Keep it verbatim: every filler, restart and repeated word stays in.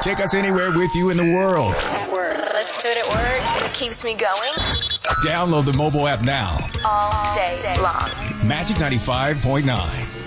Take us anywhere with you in the world. At work. Listen to it at work. It keeps me going. Download the mobile app now. All day long. Magic ninety-five point nine.